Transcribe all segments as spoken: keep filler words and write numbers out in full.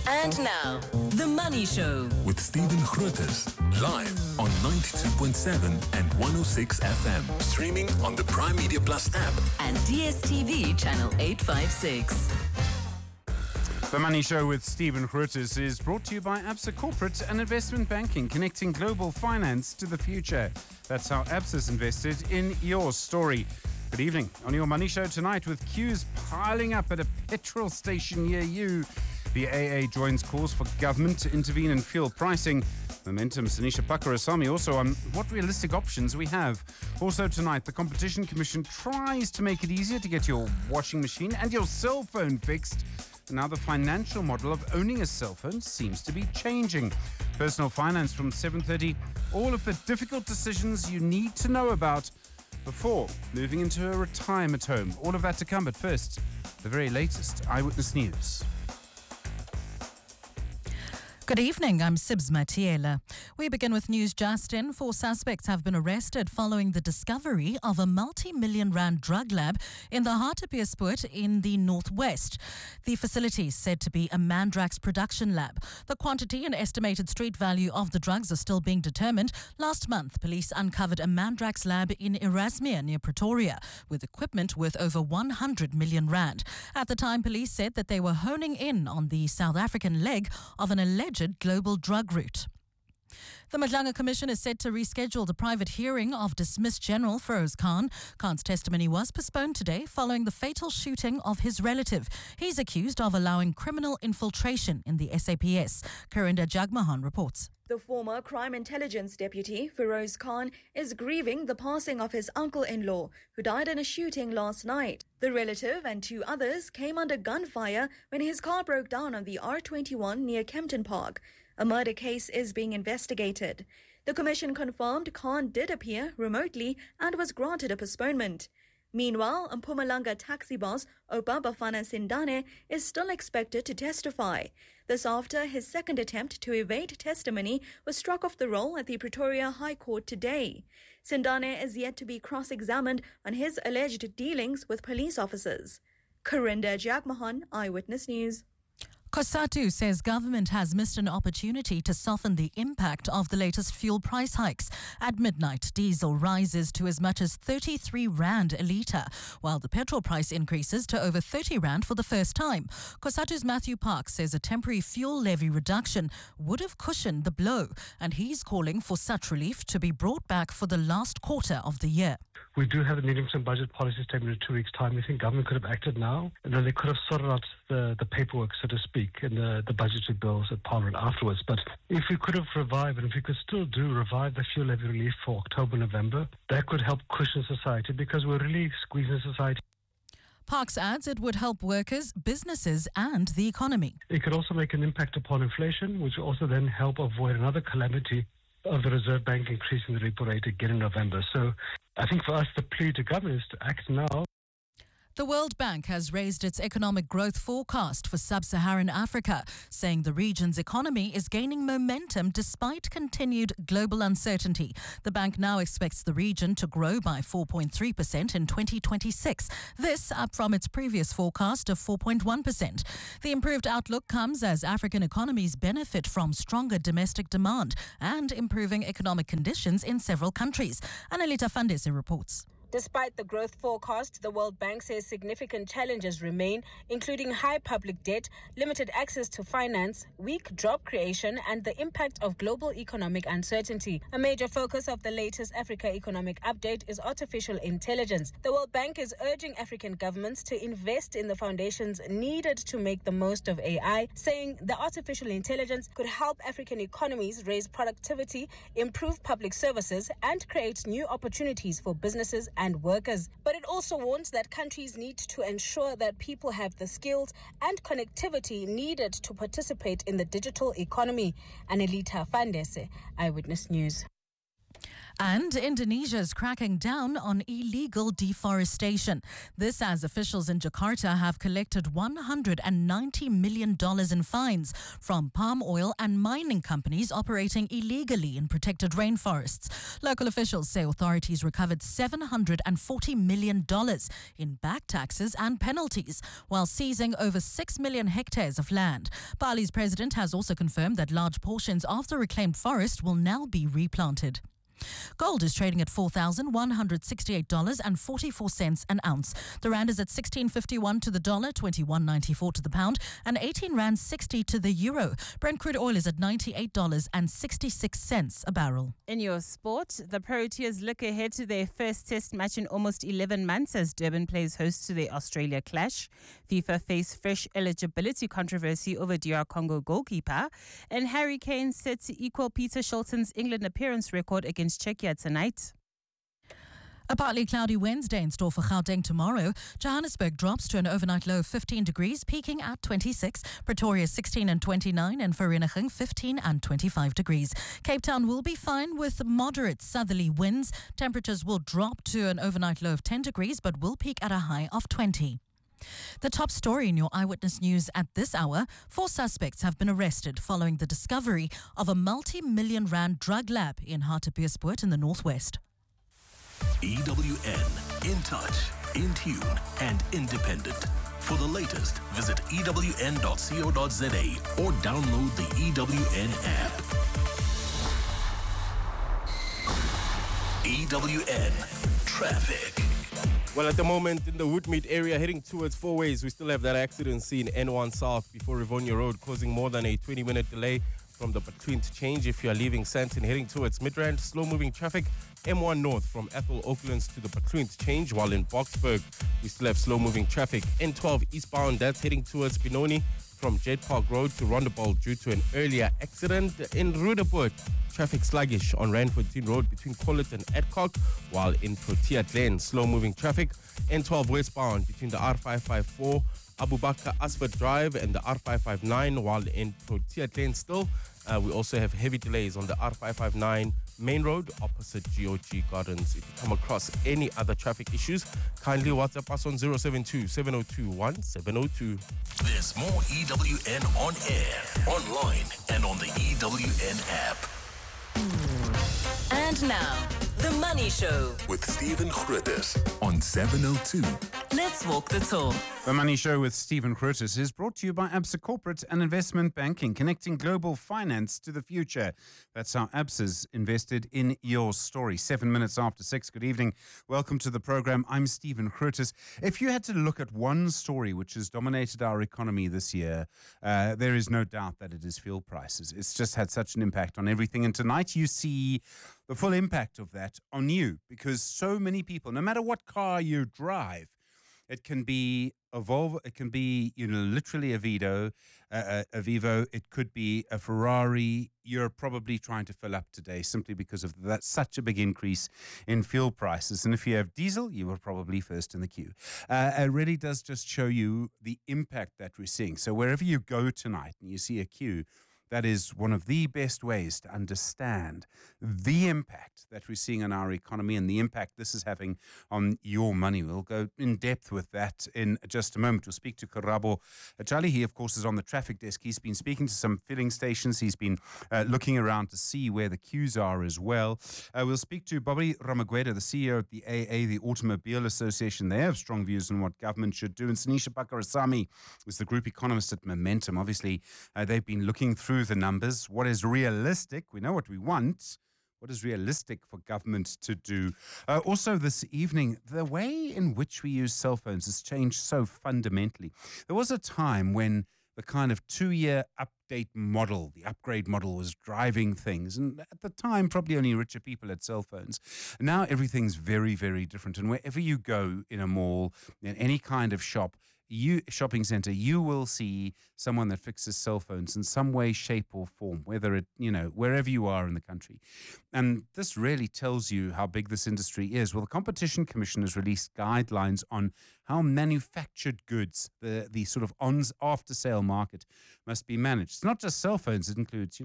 And now, The Money Show with Stephen Grootes, live on ninety-two point seven and one oh six F M, streaming on the Prime Media Plus app and D S T V channel eight fifty-six. The Money Show with Stephen Grootes is brought to you by Absa Corporate and Investment Banking, connecting global finance to the future. That's how Absa's invested in your story. Good evening. On your Money Show tonight, with queues piling up at a petrol station near you, the A A joins calls for government to intervene in fuel pricing. Momentum, Sanisha Pakarasamy, also on what realistic options we have. Also tonight, the Competition Commission tries to make it easier to get your washing machine and your cell phone fixed. Now the financial model of owning a cell phone seems to be changing. Personal finance from seven thirty. All of the difficult decisions you need to know about before moving into a retirement home. All of that to come, but first, the very latest Eyewitness News. Good evening, I'm Sibs Matiela. We begin with news just in. Four suspects have been arrested following the discovery of a multi-million rand drug lab in the Hartbeespoort in the northwest. The facility is said to be a Mandrax production lab. The quantity and estimated street value of the drugs are still being determined. Last month, police uncovered a Mandrax lab in Erasmia near Pretoria with equipment worth over one hundred million rand. At the time, police said that they were honing in on the South African leg of an alleged global drug route. The Madlanga Commission is set to reschedule the private hearing of dismissed General Feroz Khan. Khan's testimony was postponed today following the fatal shooting of his relative. He's accused of allowing criminal infiltration in the S A P S. Karinda Jagmohan reports. The former Crime Intelligence Deputy, Feroz Khan, is grieving the passing of his uncle-in-law, who died in a shooting last night. The relative and two others came under gunfire when his car broke down on the R twenty-one near Kempton Park. A murder case is being investigated. The commission confirmed Khan did appear remotely and was granted a postponement. Meanwhile, Mpumalanga taxi boss Oupa Bafana Sindane is still expected to testify. This after his second attempt to evade testimony was struck off the roll at the Pretoria High Court today. Sindane is yet to be cross-examined on his alleged dealings with police officers. Karinda Jagmohan, Eyewitness News. COSATU says government has missed an opportunity to soften the impact of the latest fuel price hikes. At midnight, diesel rises to as much as thirty-three rand a litre, while the petrol price increases to over thirty rand for the first time. COSATU's Matthew Parks says a temporary fuel levy reduction would have cushioned the blow, and he's calling for such relief to be brought back for the last quarter of the year. We do have a medium-term budget policy statement in two weeks' time. We think government could have acted now, and then they could have sorted out the, the paperwork, so to speak, and the, the budgetary bills at Parliament afterwards. But if we could have revived, and if we could still do revive the fuel levy relief for October, November, that could help cushion society, because we're really squeezing society. Parks adds it would help workers, businesses and the economy. It could also make an impact upon inflation, which will also then help avoid another calamity of the Reserve Bank increasing the repo rate again in November. So I think for us, the plea to government is to act now. The World Bank has raised its economic growth forecast for sub-Saharan Africa, saying the region's economy is gaining momentum despite continued global uncertainty. The bank now expects the region to grow by four point three percent in twenty twenty-six, this up from its previous forecast of four point one percent. The improved outlook comes as African economies benefit from stronger domestic demand and improving economic conditions in several countries. Annalita Fandese reports. Despite the growth forecast, the World Bank says significant challenges remain, including high public debt, limited access to finance, weak job creation, and the impact of global economic uncertainty. A major focus of the latest Africa Economic Update is artificial intelligence. The World Bank is urging African governments to invest in the foundations needed to make the most of A I, saying the artificial intelligence could help African economies raise productivity, improve public services, and create new opportunities for businesses and and workers. But it also warns that countries need to ensure that people have the skills and connectivity needed to participate in the digital economy. Annalita Fandese, Eyewitness News. And Indonesia is cracking down on illegal deforestation. This as officials in Jakarta have collected one hundred ninety million dollars in fines from palm oil and mining companies operating illegally in protected rainforests. Local officials say authorities recovered seven hundred forty million dollars in back taxes and penalties, while seizing over six million hectares of land. Bali's president has also confirmed that large portions of the reclaimed forest will now be replanted. Gold is trading at four thousand one hundred sixty-eight dollars and forty-four cents an ounce. The rand is at sixteen fifty-one to the dollar, twenty-one ninety-four to the pound, and eighteen rand sixty to the euro. Brent crude oil is at ninety-eight dollars and sixty-six cents a barrel. In your sport, the Proteas look ahead to their first test match in almost eleven months as Durban plays host to the Australia clash. FIFA face fresh eligibility controversy over D R Congo goalkeeper, and Harry Kane set to equal Peter Shilton's England appearance record against Czechia tonight. A partly cloudy Wednesday in store for Gauteng tomorrow. Johannesburg drops to an overnight low of fifteen degrees, peaking at twenty-six. Pretoria sixteen and twenty-nine, and Vereeniging fifteen and twenty-five degrees. Cape Town will be fine with moderate southerly winds. Temperatures will drop to an overnight low of ten degrees, but will peak at a high of twenty. The top story in your Eyewitness News at this hour: four suspects have been arrested following the discovery of a multi-million rand drug lab in Hartbeespoort in the northwest. E W N, in touch, in tune, and independent. For the latest, visit E W N dot co dot za or download the E W N app. E W N Traffic. Well, at the moment in the Woodmead area heading towards Four Ways, we still have that accident scene N one South before Rivonia Road, causing more than a twenty minute delay from the Patwin to change if you are leaving Sandton heading towards Midrand. Slow moving traffic M one North from Ethel Oaklands to the Patwin to change, while in Boksburg we still have slow moving traffic N twelve eastbound, that's heading towards Benoni from Jet Park Road to Rondebosch due to an earlier accident. In Roodepoort, traffic sluggish on Randfontein Road between Collet and Adcock, while in Protea Glen, slow-moving traffic N twelve westbound between the R five five four, Abu Bakr Asford Drive and the R five five nine, while in Protea Glen still, uh, we also have heavy delays on the R five five nine Main Road opposite G O G Gardens. If you come across any other traffic issues, kindly WhatsApp us on zero seven two, seven zero two, one seven zero two. There's more E W N on air, online, and on the E W N app. And now, The Money Show With Stephen Grootes on seven oh two. Let's walk the talk. The Money Show with Stephen Grootes is brought to you by Absa Corporate and Investment Banking, connecting global finance to the future. That's how Absa's invested in your story. Seven minutes after six. Good evening. Welcome to the program. I'm Stephen Grootes. If you had to look at one story which has dominated our economy this year, uh, there is no doubt that it is fuel prices. It's just had such an impact on everything. And tonight you see the full impact of that on you, because so many people, no matter what car you drive, it can be a Volvo, it can be, you know, literally a Vido, uh, a Vivo, it could be a Ferrari. You're probably trying to fill up today simply because of that such a big increase in fuel prices. And if you have diesel, you are probably first in the queue. Uh, it really does just show you the impact that we're seeing. So wherever you go tonight and you see a queue, that is one of the best ways to understand the impact that we're seeing on our economy and the impact this is having on your money. We'll go in depth with that in just a moment. We'll speak to Karabo Achali. He, of course, is on the traffic desk. He's been speaking to some filling stations. He's been uh, looking around to see where the queues are as well. Uh, we'll speak to Bobby Ramagweda, the C E O of the A A, the Automobile Association. They have strong views on what government should do. And Sanisha Pakarasamy is the group economist at Momentum. Obviously, uh, they've been looking through the numbers. What is realistic? We know what we want. What is realistic for government to do? Uh, also this evening, the way in which we use cell phones has changed so fundamentally. There was a time when the kind of two-year update model, the upgrade model, was driving things. And at the time, probably only richer people had cell phones. Now everything's very, very different. And wherever you go in a mall, in any kind of shop, You, shopping center, you will see someone that fixes cell phones in some way, shape or form, whether it, you know, wherever you are in the country. And this really tells you how big this industry is. Well, the Competition Commission has released guidelines on how manufactured goods, the, the sort of on, after sale market, must be managed. It's not just cell phones. It includes, you know,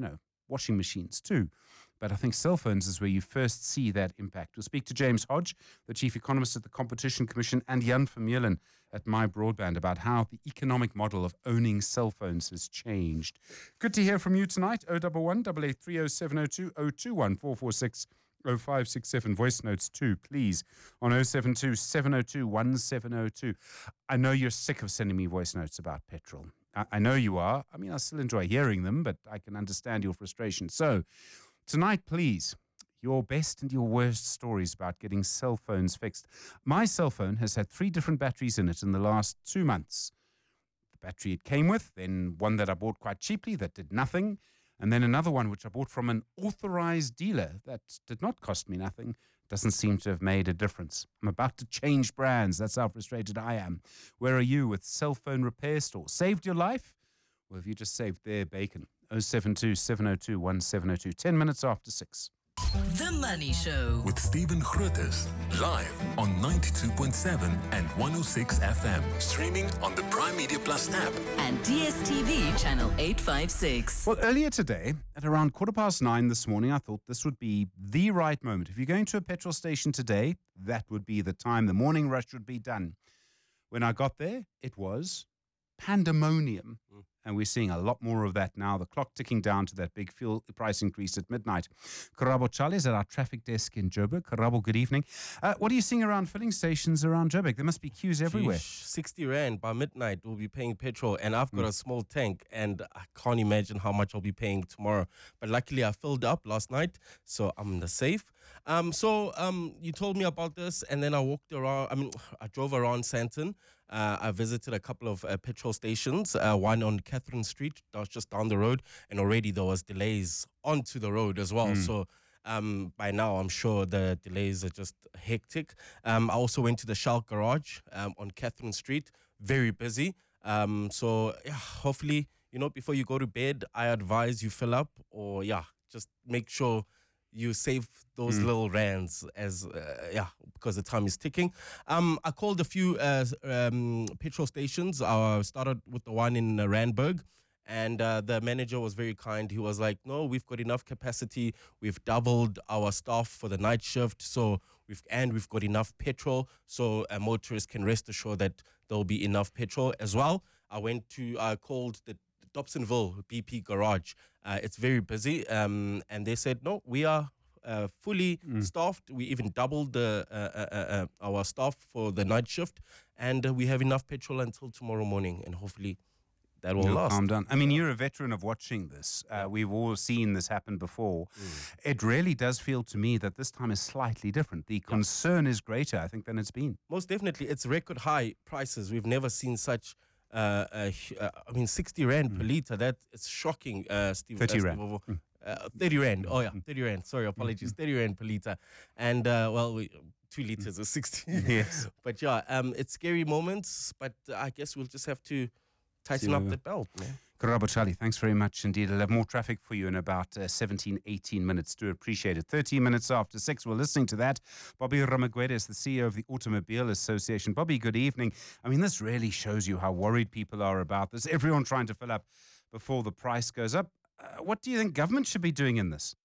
washing machines too. But I think cell phones is where you first see that impact. We'll speak to James Hodge, the Chief Economist at the Competition Commission, and Jan Vermeulen at My Broadband about how the economic model of owning cell phones has changed. Good to hear from you tonight. oh one one, eight eight three oh seven oh two, oh two one, four four six, oh five six seven. Voice notes too, please, on oh seven two, seven oh two, one seven oh two. I know you're sick of sending me voice notes about petrol. I, I know you are. I mean, I still enjoy hearing them, but I can understand your frustration. So, tonight, please, your best and your worst stories about getting cell phones fixed. My cell phone has had three different batteries in it in the last two months. The battery it came with, then one that I bought quite cheaply that did nothing, and then another one which I bought from an authorized dealer that did not cost me nothing. Doesn't seem to have made a difference. I'm about to change brands. That's how frustrated I am. Where are you with cell phone repair store? Saved your life? Well, have you just saved their bacon? oh seven two, seven oh two, one seven oh two. Ten minutes after six. The Money Show. With Stephen Grootes, live on ninety-two point seven and one oh six F M. Streaming on the Prime Media Plus app. And D S T V channel eight five six. Well, earlier today, at around quarter past nine this morning, I thought this would be the right moment. If you're going to a petrol station today, that would be the time. The morning rush would be done. When I got there, it was pandemonium. Mm. And we're seeing a lot more of that now. The clock ticking down to that big fuel price increase at midnight. Karabo Chali is at our traffic desk in Joburg. Karabo, good evening. Uh, what are you seeing around filling stations around Joburg? There must be queues everywhere. Sheesh, sixty rand by midnight we'll be paying petrol. And I've got mm. a small tank and I can't imagine how much I'll be paying tomorrow. But luckily I filled up last night, so I'm in the safe. Um, so um, you told me about this and then I walked around. I mean, I drove around Sandton. Uh, I visited a couple of uh, petrol stations, uh, one on Catherine Street, that was just down the road, and already there was delays onto the road as well. Mm. So um, by now, I'm sure the delays are just hectic. Um, I also went to the Shell garage um, on Catherine Street, very busy. Um, so yeah, hopefully, you know, before you go to bed, I advise you fill up, or yeah, just make sure you save those mm. little rands as uh, yeah, because the time is ticking. Um, I called a few uh, um, petrol stations. I started with the one in uh, Randburg, and uh, the manager was very kind. He was like, "No, we've got enough capacity. We've doubled our staff for the night shift, so we've and we've got enough petrol, so a motorist can rest assured that there'll be enough petrol as well." I went to I called the Dobsonville B P garage. Uh, it's very busy, um, and they said, no, we are uh, fully mm. staffed. We even doubled the uh, uh, uh, our staff for the night shift, and uh, we have enough petrol until tomorrow morning, and hopefully that will You'll last. Calm down. I mean, you're a veteran of watching this. Uh, we've all seen this happen before. Mm. It really does feel to me that this time is slightly different. The concern yeah. is greater, I think, than it's been. Most definitely. It's record high prices. We've never seen such Uh, uh, uh, I mean, sixty rand mm. per litre. That is shocking, uh, Steve. thirty uh, rand. Steve, uh, thirty rand. Oh, yeah, thirty rand. Sorry, apologies. thirty rand per litre. And, uh, well, we, two litres is sixty. Yes. But, yeah, um, it's scary moments, but I guess we'll just have to tighten up the belt, man. Karabo Chali, thanks very much indeed. I'll have more traffic for you in about uh, seventeen, eighteen minutes. Do appreciate it. thirteen minutes after six, we're listening to that. Bobby Ramagwede is the C E O of the Automobile Association. Bobby, good evening. I mean, this really shows you how worried people are about this. Everyone trying to fill up before the price goes up. Uh, what do you think government should be doing in this?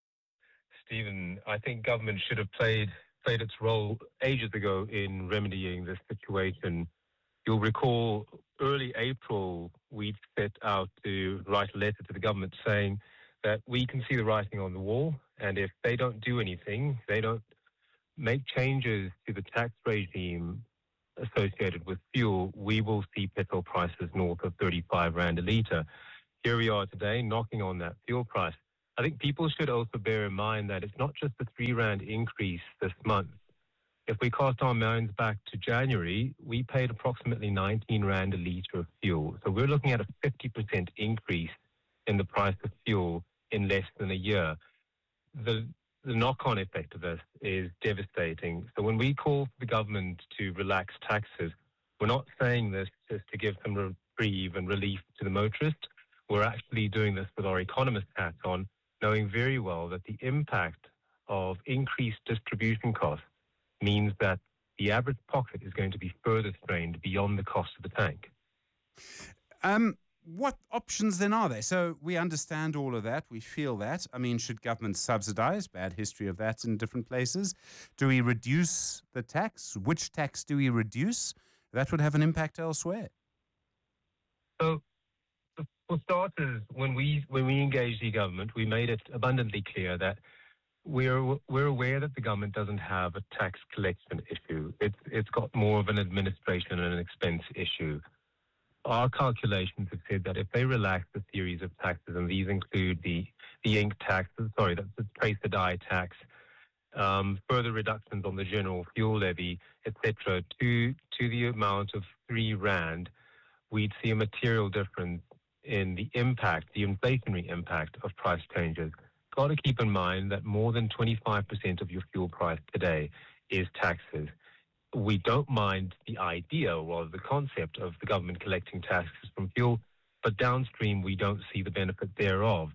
Stephen, I think government should have played played its role ages ago in remedying this situation. You'll recall early April, we set out to write a letter to the government saying that we can see the writing on the wall, and if they don't do anything, they don't make changes to the tax regime associated with fuel, we will see petrol prices north of thirty-five rand a litre. Here we are today, knocking on that fuel price. I think people should also bear in mind that it's not just the three rand increase this month. If we cast our minds back to January, we paid approximately nineteen rand a litre of fuel. So we're looking at a fifty percent increase in the price of fuel in less than a year. The, the knock-on effect of this is devastating. So when we call for the government to relax taxes, we're not saying this just to give some reprieve and relief to the motorist. We're actually doing this with our economist hat on, knowing very well that the impact of increased distribution costs means that the average pocket is going to be further strained beyond the cost of the tank. Um, what options then are there? So we understand all of that. We feel that. I mean, should government subsidize? Bad history of that in different places. Do we reduce the tax? Which tax do we reduce? That would have an impact elsewhere. So, for starters, when we when we engaged the government, we made it abundantly clear that we're we're aware that the government doesn't have a tax collection issue. It's it's got more of an administration and an expense issue. Our calculations have said that if they relax the series of taxes, and these include the the ink tax, sorry, that's the trace the die tax, um, further reductions on the general fuel levy, et cetera, to to the amount of three rand, we'd see a material difference in the impact, the inflationary impact of price changes. Got to keep in mind that more than twenty-five percent of your fuel price today is taxes. We don't mind the idea or the concept of the government collecting taxes from fuel, but downstream we don't see the benefit thereof.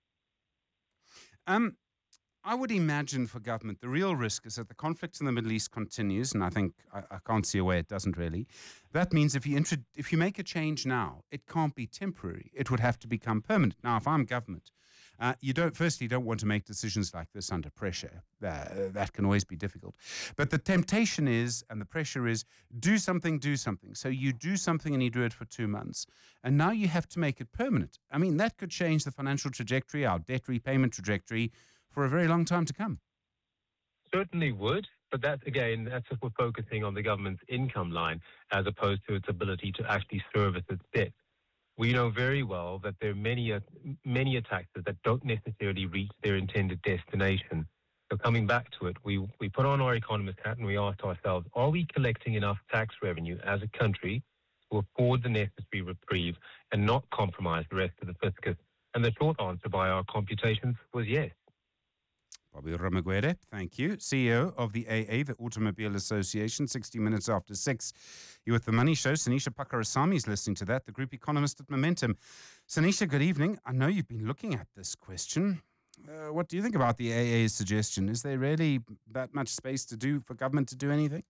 Um, I would imagine for government, the real risk is that the conflict in the Middle East continues, and I think I, I can't see a way it doesn't really. That means if you intro- if you make a change now, it can't be temporary. It would have to become permanent. Now, if I'm government, uh, you don't firstly don't want to make decisions like this under pressure. Uh, that can always be difficult. But the temptation is, and the pressure is, do something, do something. So you do something and you do it for two months. And now you have to make it permanent. I mean, that could change the financial trajectory, our debt repayment trajectory, for a very long time to come. Certainly would, but that, again, that's if we're focusing on the government's income line as opposed to its ability to actually service its debt. We know very well that there are many, uh, many taxes that don't necessarily reach their intended destination. So coming back to it, we, we put on our economist hat and we asked ourselves, are we collecting enough tax revenue as a country to afford the necessary reprieve and not compromise the rest of the fiscus? And the short answer by our computations was yes. Bobby Ramagwere, thank you. C E O of the A A, the Automobile Association, sixty minutes after six. You're with The Money Show. Sanisha Pakarasamy is listening to that, the group economist at Momentum. Sanisha, good evening. I know you've been looking at this question. Uh, what do you think about the A A's suggestion? Is there really that much space to do for government to do anything?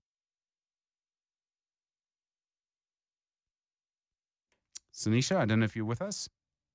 Sanisha, I don't know if you're with us.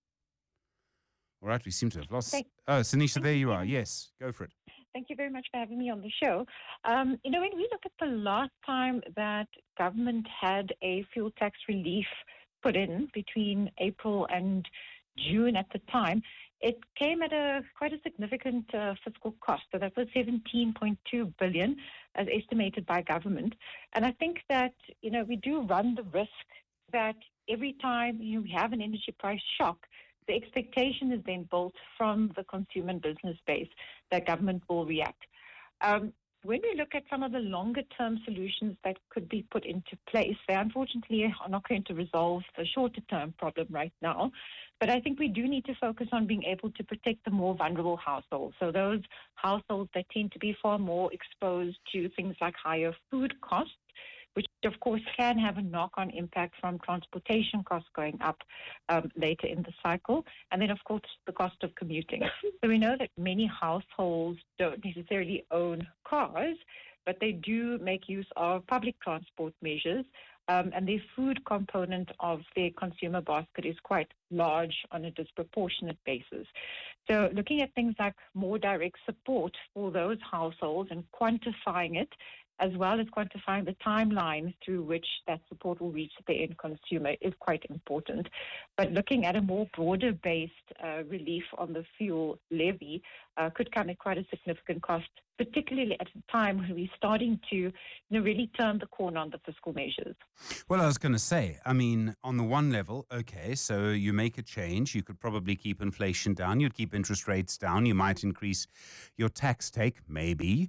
All right, we seem to have lost. Thank, oh, Sanisha, there you are. Yes, go for it. Thank you very much for having me on the show. Um, you know, when we look at the last time that government had a fuel tax relief put in between April and June at the time, it came at a quite a significant uh, fiscal cost. So that was seventeen point two billion dollars as estimated by government. And I think that, you know, we do run the risk that every time you have an energy price shock, the expectation is then built from the consumer and business base that government will react. Um, when we look at some of the longer-term solutions that could be put into place, they unfortunately are not going to resolve the shorter-term problem right now. But I think we do need to focus on being able to protect the more vulnerable households. So those households that tend to be far more exposed to things like higher food costs, which of course can have a knock-on impact from transportation costs going up um, later in the cycle, and then of course the cost of commuting. So we know that many households don't necessarily own cars, but they do make use of public transport measures, um, and the food component of their consumer basket is quite large on a disproportionate basis. So looking at things like more direct support for those households and quantifying it, as well as quantifying the timeline through which that support will reach the end consumer is quite important. But looking at a more broader-based uh, relief on the fuel levy uh, could come at quite a significant cost, particularly at a time when we're starting to you know, really turn the corner on the fiscal measures. Well, I was going to say, I mean, on the one level, okay, so you make a change, you could probably keep inflation down, you'd keep interest rates down, you might increase your tax take, maybe,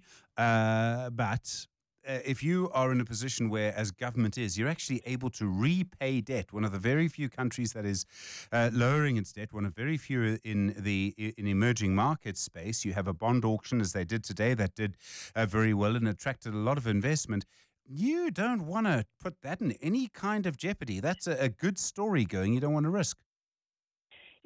uh, but Uh, if you are in a position where, as government is, you're actually able to repay debt, one of the very few countries that is uh, lowering its debt, one of very few in the in emerging market space. You have a bond auction, as they did today, that did uh, very well and attracted a lot of investment. You don't want to put that in any kind of jeopardy. That's a, a good story going. You don't want to risk.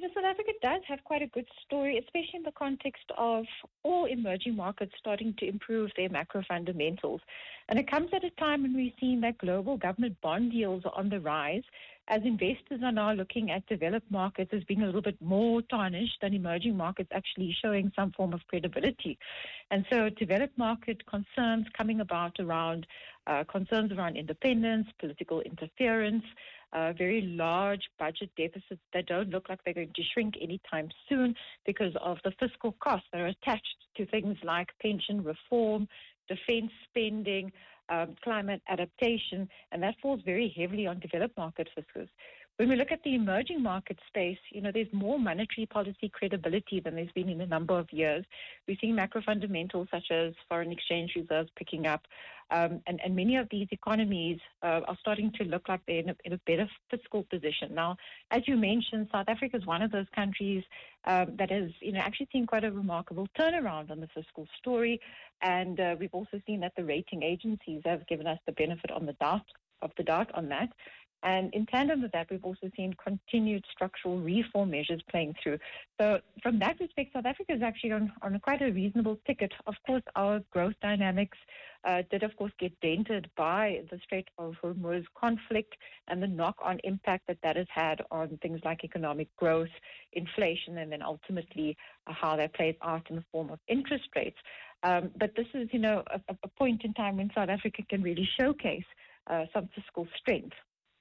You know, South Africa does have quite a good story, especially in the context of all emerging markets starting to improve their macro fundamentals. And it comes at a time when we've seen that global government bond yields are on the rise, as investors are now looking at developed markets as being a little bit more tarnished than emerging markets actually showing some form of credibility. And so developed market concerns coming about around uh, concerns around independence, political interference, Uh, very large budget deficits that don't look like they're going to shrink anytime soon because of the fiscal costs that are attached to things like pension reform, defense spending, um, climate adaptation, and that falls very heavily on developed market fiscus. When we look at the emerging market space, you know, there's more monetary policy credibility than there's been in a number of years. We're seeing macro fundamentals such as foreign exchange reserves picking up, um, and, and many of these economies uh, are starting to look like they're in a, in a better fiscal position. Now, as you mentioned, South Africa is one of those countries um, that has, you know, actually seen quite a remarkable turnaround on the fiscal story, and uh, we've also seen that the rating agencies have given us the benefit on the doubt of the doubt on that. And in tandem with that, we've also seen continued structural reform measures playing through. So from that respect, South Africa is actually on, on a quite a reasonable ticket. Of course, our growth dynamics uh, did, of course, get dented by the Strait of Hormuz conflict and the knock-on impact that that has had on things like economic growth, inflation, and then ultimately uh, how that plays out in the form of interest rates. Um, but this is, you know, a, a point in time when South Africa can really showcase uh, some fiscal strength.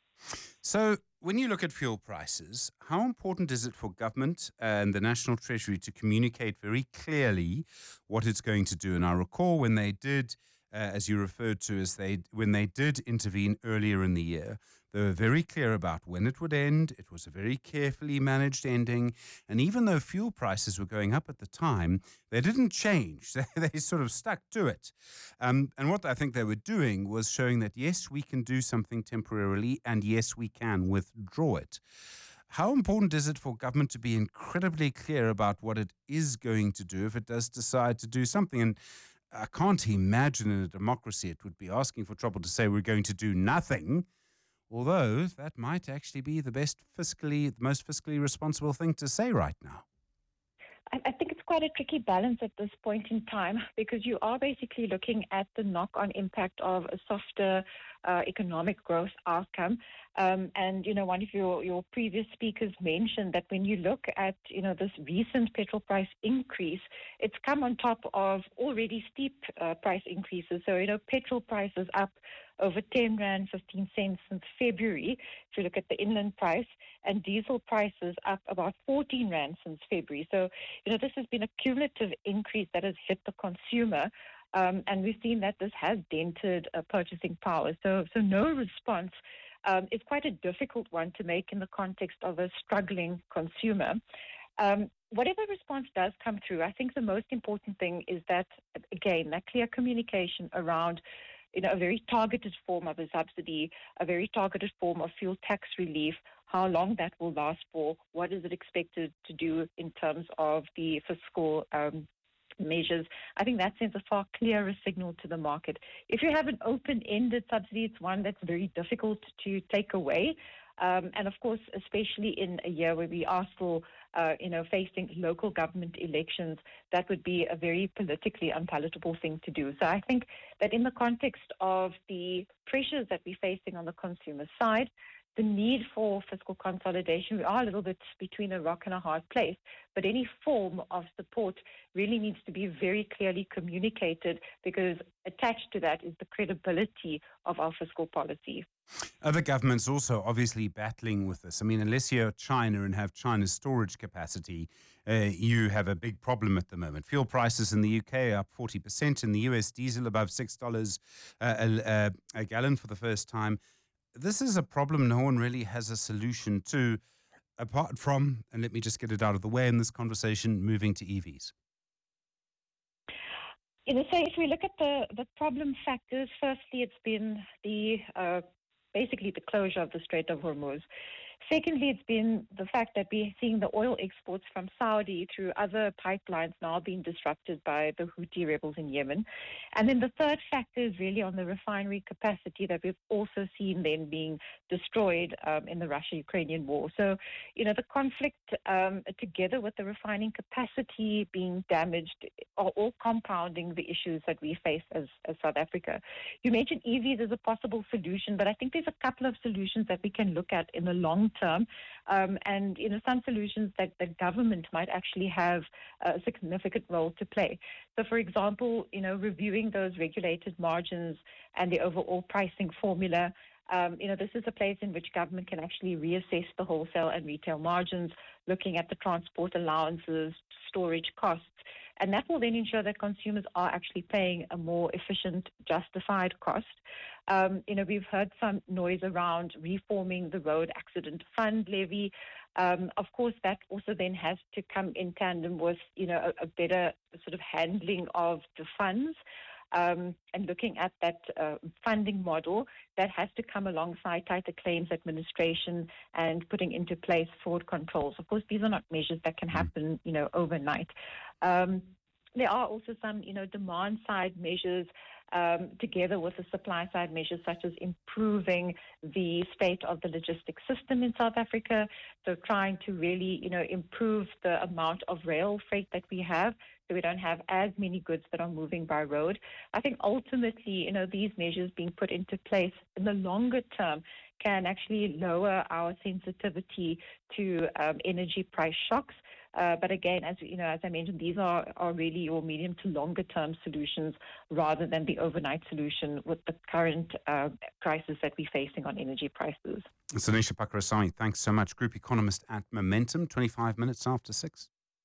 So when you look at fuel prices, how important is it for government and the National Treasury to communicate very clearly what it's going to do? And I recall when they did, uh, as you referred to, as they when they did intervene earlier in the year, they were very clear about when it would end. It was a very carefully managed ending. And even though fuel prices were going up at the time, they didn't change. They, they sort of stuck to it. Um, and what I think they were doing was showing that, yes, we can do something temporarily, and yes, we can withdraw it. How important is it for government to be incredibly clear about what it is going to do if it does decide to do something? And I can't imagine in a democracy it would be asking for trouble to say we're going to do nothing, although that might actually be the best fiscally, the most fiscally responsible thing to say right now. I think it's quite a tricky balance at this point in time because you are basically looking at the knock-on impact of a softer uh, economic growth outcome. Um, and, you know, one of your, your previous speakers mentioned that when you look at, you know, this recent petrol price increase, it's come on top of already steep uh, price increases. So, you know, petrol prices up over ten rand fifteen cents since February, if you look at the inland price, and diesel prices up about fourteen rand since February. So, you know, this has been a cumulative increase that has hit the consumer, um, and we've seen that this has dented uh, purchasing power. So, so no response um, is quite a difficult one to make in the context of a struggling consumer. Um, whatever response does come through, I think the most important thing is that, again, that clear communication around, you know, a very targeted form of a subsidy, a very targeted form of fuel tax relief, how long that will last for, what is it expected to do in terms of the fiscal um, measures. I think that sends a far clearer signal to the market. If you have an open-ended subsidy, it's one that's very difficult to take away. Um, and of course, especially in a year where we are still, uh, you know, facing local government elections, that would be a very politically unpalatable thing to do. So I think that in the context of the pressures that we're facing on the consumer side, the need for fiscal consolidation, we are a little bit between a rock and a hard place, but any form of support really needs to be very clearly communicated because attached to that is the credibility of our fiscal policy. Other governments also obviously battling with this. I mean, unless you're China and have China's storage capacity, uh, you have a big problem at the moment. Fuel prices in the U K are up forty percent. In the U S, diesel above six dollars uh, a, a gallon for the first time. This is a problem no one really has a solution to, apart from, and let me just get it out of the way in this conversation, moving to E Vs. You know, so if we look at the, the problem factors, firstly, it's been the uh, basically the closure of the Strait of Hormuz. Secondly, it's been the fact that we're seeing the oil exports from Saudi through other pipelines now being disrupted by the Houthi rebels in Yemen. And then the third factor is really on the refinery capacity that we've also seen then being destroyed um, in the Russia-Ukrainian war. So, you know, the conflict um, together with the refining capacity being damaged are all compounding the issues that we face as, as South Africa. You mentioned E Vs as a possible solution, but I think there's a couple of solutions that we can look at in the long term, um, and you know some solutions that the government might actually have a significant role to play. So, for example, you know, reviewing those regulated margins and the overall pricing formula. Um, you know, this is a place in which government can actually reassess the wholesale and retail margins, looking at the transport allowances, storage costs, and that will then ensure that consumers are actually paying a more efficient, justified cost. Um, you know, we've heard some noise around reforming the road accident fund levy. Um, of course, that also then has to come in tandem with, you know, a, a better sort of handling of the funds. Um, and looking at that uh, funding model, that has to come alongside tighter claims administration and putting into place fraud controls. Of course, these are not measures that can happen, you know, overnight. Um, there are also some, you know, demand side measures um, together with the supply side measures, such as improving the state of the logistics system in South Africa. So trying to really, you know, improve the amount of rail freight that we have, so we don't have as many goods that are moving by road. I think ultimately, you know, these measures being put into place in the longer term can actually lower our sensitivity to um, energy price shocks. Uh, but again, as you know, as I mentioned, these are, are really your medium to longer term solutions rather than the overnight solution with the current uh, crisis that we're facing on energy prices. Sanisha Pakarasamy, thanks so much. Group economist at Momentum, twenty-five minutes after six.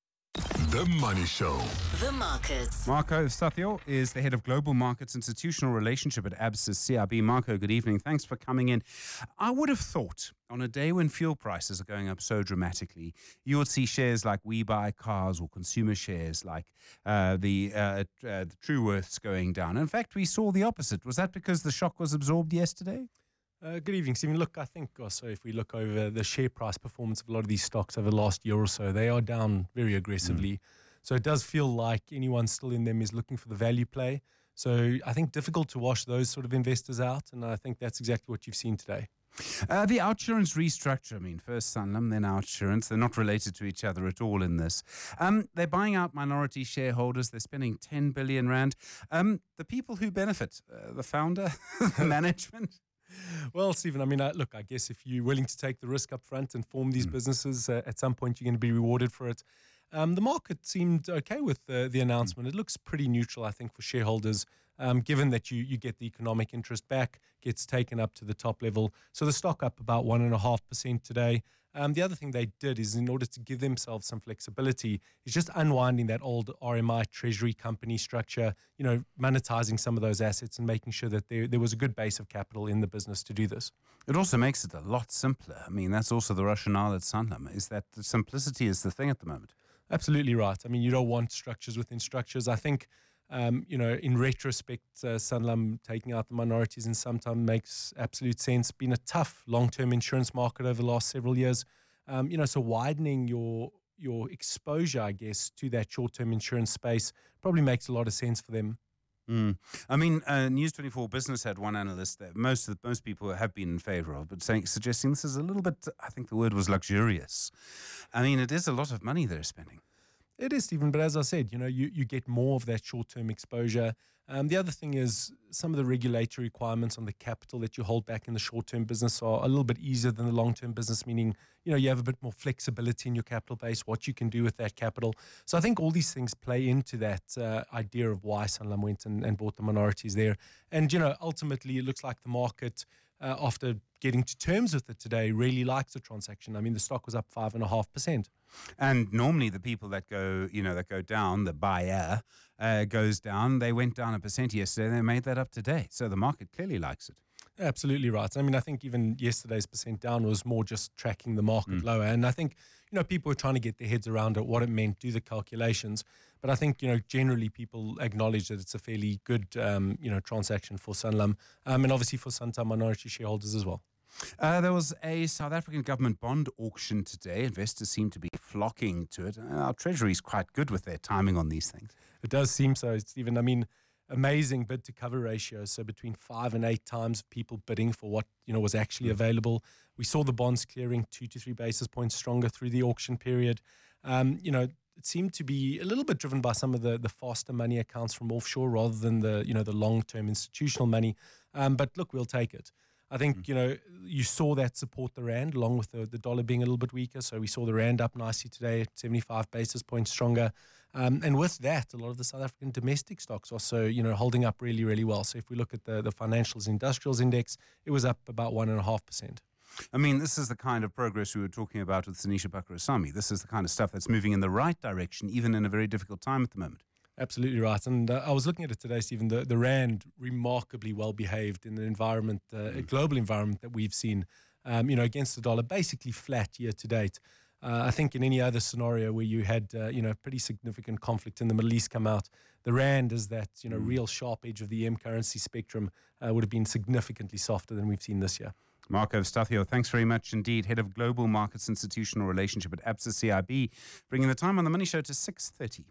The Money Show. The Markets. Marco Statio is the head of Global Markets Institutional Relationship at Absa C I B. Marco, good evening. Thanks for coming in. I would have thought on a day when fuel prices are going up so dramatically, you would see shares like We Buy Cars or consumer shares like uh, the, uh, uh, the Truworths going down. In fact, we saw the opposite. Was that because the shock was absorbed yesterday? Uh, good evening, Stephen. Look, I think also if we look over the share price performance of a lot of these stocks over the last year or so, they are down very aggressively. Mm. So it does feel like anyone still in them is looking for the value play. So I think difficult to wash those sort of investors out, and I think that's exactly what you've seen today. Uh, the OUTsurance restructure, I mean, first Sanlam, then OUTsurance. They're not related to each other at all in this. Um, they're buying out minority shareholders. They're spending ten billion rand. Um, the people who benefit, uh, the founder, the management. Well, Stephen, I mean, uh, look, I guess if you're willing to take the risk up front and form these mm. businesses, uh, at some point you're going to be rewarded for it. Um, the market seemed okay with uh, the announcement. Mm. It looks pretty neutral, I think, for shareholders, um, given that you, you get the economic interest back, gets taken up to the top level. So the stock up about one point five percent today. Um, the other thing they did is, in order to give themselves some flexibility, is just unwinding that old R M I treasury company structure, you know, monetizing some of those assets and making sure that there, there was a good base of capital in the business to do this. It also makes it a lot simpler. I mean, that's also the rationale at Sanlam, is that the simplicity is the thing at the moment. Absolutely right. I mean, you don't want structures within structures. I think, um, you know, in retrospect, uh, Sanlam taking out the minorities in some time makes absolute sense. Been a tough long-term insurance market over the last several years. Um, you know, so widening your your exposure, I guess, to that short-term insurance space probably makes a lot of sense for them. Mm. I mean, uh, News twenty-four Business had one analyst that most of the, most people have been in favour of, but saying suggesting this is a little bit, I think the word was luxurious. I mean, it is a lot of money they're spending. It is, Stephen, but as I said, you know, you, you get more of that short-term exposure. Um, the other thing is some of the regulatory requirements on the capital that you hold back in the short-term business are a little bit easier than the long-term business, meaning, you know, you have a bit more flexibility in your capital base, what you can do with that capital. So I think all these things play into that uh, idea of why Sanlam went and, and bought the minorities there. And, you know, ultimately it looks like the market, uh, after getting to terms with it today, really likes the transaction. I mean, the stock was up five and a half percent. And normally the people that go, you know, that go down, the buyer uh, goes down. They went down a percent yesterday. They made that up today. So the market clearly likes it. Absolutely right. I mean, I think even yesterday's percent down was more just tracking the market mm. lower. And I think, you know, people were trying to get their heads around it, what it meant, do the calculations. But I think, you know, generally people acknowledge that it's a fairly good, um, you know, transaction for Sanlam um, and obviously for Santam minority shareholders as well. Uh, there was a South African government bond auction today. Investors seem to be flocking to it. Uh, our Treasury is quite good with their timing on these things. It does seem so, Stephen. I mean, amazing bid to cover ratio. So between five and eight times people bidding for what, you know, was actually available. We saw the bonds clearing two to three basis points stronger through the auction period. Um, you know, it seemed to be a little bit driven by some of the, the faster money accounts from offshore rather than the, you know, the long-term institutional money. Um, but look, we'll take it. I think, you know, you saw that support the rand along with the, the dollar being a little bit weaker. So we saw the rand up nicely today at seventy-five basis points stronger. Um, and with that, a lot of the South African domestic stocks also, you know, holding up really, really well. So if we look at the, the financials industrials index, it was up about one point five percent. I mean, this is the kind of progress we were talking about with Sanisha Bakrasamy. This is the kind of stuff that's moving in the right direction, even in a very difficult time at the moment. Absolutely right. And uh, I was looking at it today, Stephen. The, the rand remarkably well behaved in an environment, uh, mm. a global environment that we've seen, um, you know, against the dollar, basically flat year to date. Uh, I think in any other scenario where you had, uh, you know, pretty significant conflict in the Middle East come out, the rand is that, you know, mm. real sharp edge of the M currency spectrum uh, would have been significantly softer than we've seen this year. Marco Eustathio, thanks very much indeed. Head of Global Markets Institutional Relationship at Absa C I B, bringing the time on the Money Show to six thirty.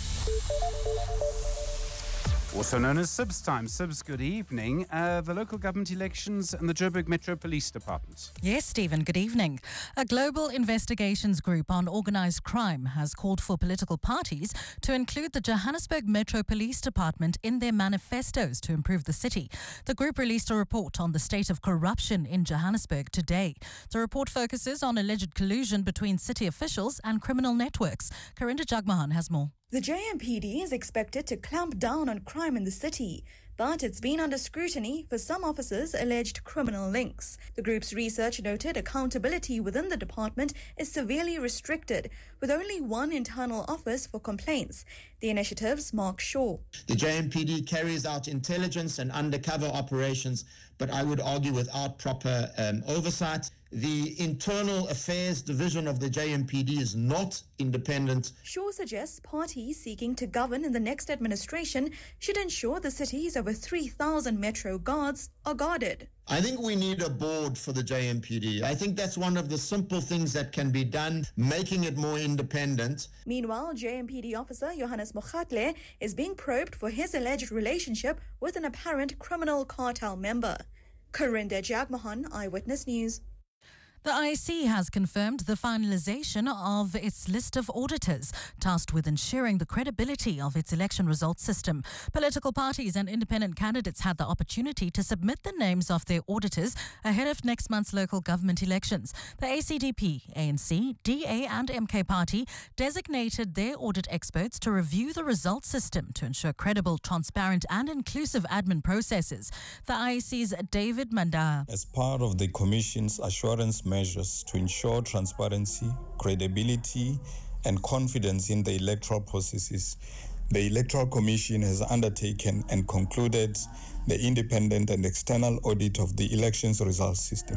Also known as S I B S time. S I B S, good evening. Uh, the local government elections and the Joburg Metro Police Department. Yes, Stephen, good evening. A global investigations group on organised crime has called for political parties to include the Johannesburg Metro Police Department in their manifestos to improve the city. The group released a report on the state of corruption in Johannesburg today. The report focuses on alleged collusion between city officials and criminal networks. Karinda Jagmohan has more. The J M P D is expected to clamp down on crime in the city, but it's been under scrutiny for some officers' alleged criminal links. The group's research noted accountability within the department is severely restricted, with only one internal office for complaints. The initiative's Mark Shaw. The J M P D carries out intelligence and undercover operations, but I would argue without proper um, oversight. The Internal Affairs Division of the J M P D is not independent. Shaw suggests parties seeking to govern in the next administration should ensure the city's over three thousand Metro guards are guarded. I think we need a board for the J M P D. I think that's one of the simple things that can be done, making it more independent. Meanwhile, J M P D officer Johannes Mogatle is being probed for his alleged relationship with an apparent criminal cartel member. Karinda Jagmohan, Eyewitness News. The I C has confirmed the finalisation of its list of auditors, tasked with ensuring the credibility of its election results system. Political parties and independent candidates had the opportunity to submit the names of their auditors ahead of next month's local government elections. The A C D P, A N C, D A and M K Party designated their audit experts to review the results system to ensure credible, transparent and inclusive admin processes. The I C's David Manda. As part of the Commission's assurance measures to ensure transparency, credibility, and confidence in the electoral processes, the Electoral Commission has undertaken and concluded the independent and external audit of the elections results system.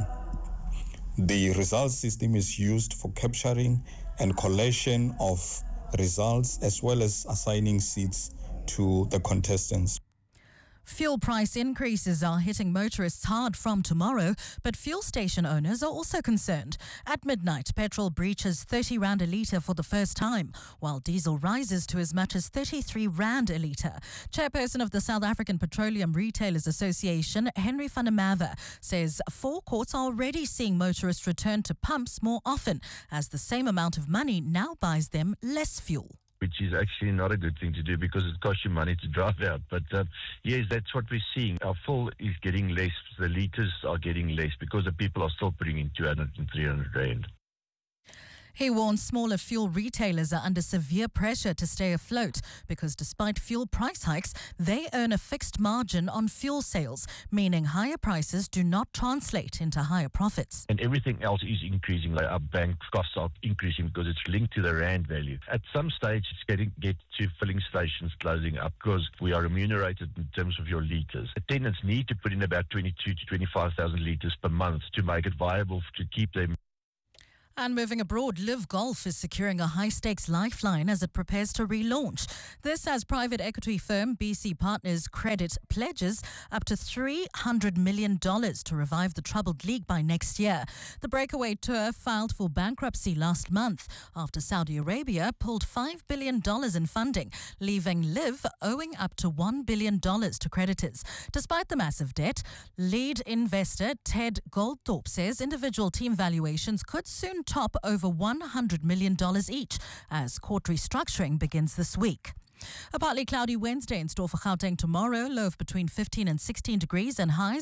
The results system is used for capturing and collation of results as well as assigning seats to the contestants. Fuel price increases are hitting motorists hard from tomorrow, but fuel station owners are also concerned. At midnight, petrol breaches thirty rand a litre for the first time, while diesel rises to as much as thirty-three rand a litre. Chairperson of the South African Petroleum Retailers Association, Henry van der Merwe, says forecourts are already seeing motorists return to pumps more often, as the same amount of money now buys them less fuel. Which is actually not a good thing to do because it costs you money to drive out. But uh, yes, that's what we're seeing. Our full is getting less. The litres are getting less because the people are still putting in two hundred and three hundred rand. He warns smaller fuel retailers are under severe pressure to stay afloat because despite fuel price hikes, they earn a fixed margin on fuel sales, meaning higher prices do not translate into higher profits. And everything else is increasing, like our bank costs are increasing because it's linked to the rand value. At some stage, it's getting get to filling stations closing up because we are remunerated in terms of your litres. Tenants need to put in about twenty-two to twenty-five thousand litres per month to make it viable to keep them. And moving abroad, Live Golf is securing a high-stakes lifeline as it prepares to relaunch. This as private equity firm B C Partners Credit pledges up to three hundred million dollars to revive the troubled league by next year. The breakaway tour filed for bankruptcy last month after Saudi Arabia pulled five billion dollars in funding, leaving Live owing up to one billion dollars to creditors. Despite the massive debt, lead investor Ted Goldthorpe says individual team valuations could soon top over one hundred million dollars each as court restructuring begins this week. A partly cloudy Wednesday in store for Gauteng tomorrow, low of between fifteen and sixteen degrees and highs